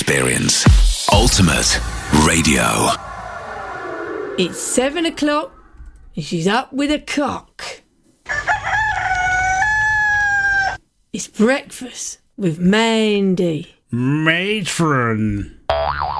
experience. Ultimate Radio. It's 7 o'clock and she's up with a cock. It's breakfast with Mandy. Matron.